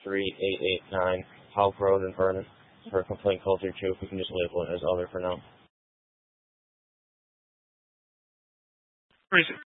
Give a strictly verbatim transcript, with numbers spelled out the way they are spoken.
three eight eight nine Houck Road in Vernon. For complaint culture too, if we can just label it as other for now. Where is it?